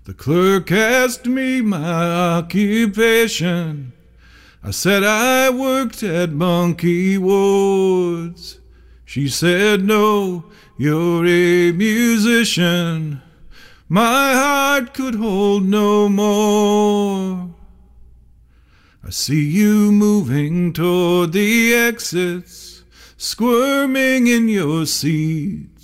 The clerk asked me my occupation. I said I worked at Monkey Ward's. She said, no, you're a musician. My heart could hold no more. I see you moving toward the exits, squirming in your seat.